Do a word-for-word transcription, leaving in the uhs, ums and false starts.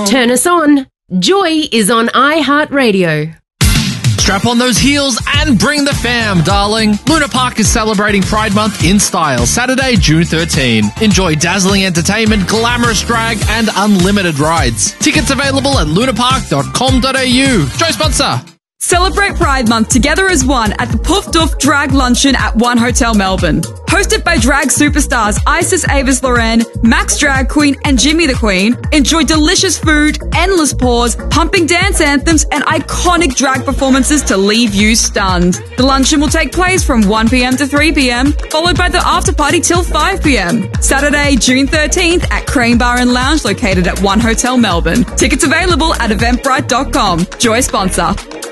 Turn us on. Joy is on iHeartRadio. Strap on those heels and bring the fam, darling. Luna Park is celebrating Pride Month in style, Saturday, June thirteenth. Enjoy dazzling entertainment, glamorous drag, and unlimited rides. Tickets available at lunapark dot com dot a u. Joy sponsor. Celebrate Pride Month together as one at the Puff Duff Drag Luncheon at One Hotel Melbourne. Hosted by drag superstars Isis Avis Loren, Max Drag Queen, and Jimmy the Queen, enjoy delicious food, endless pause, pumping dance anthems, and iconic drag performances to leave you stunned. The luncheon will take place from one p.m. to three p.m, followed by the after party till five p.m. Saturday, June thirteenth at Crane Bar and Lounge located at One Hotel Melbourne. Tickets available at eventbrite dot com. Joy sponsor.